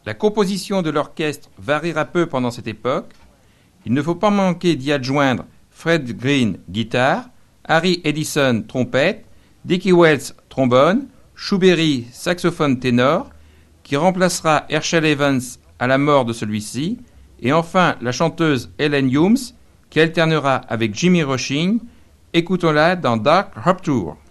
La composition de l'orchestre variera peu pendant cette époque. Il ne faut pas manquer d'y adjoindre Fred Green, guitare, Harry Edison, trompette, Dickie Wells, trombone, Schuberry, saxophone ténor, qui remplacera Herschel Evans à la mort de celui-ci, et enfin la chanteuse Helen Humes, qui alternera avec Jimmy Rushing. Écoutons-la dans Dark Rupture.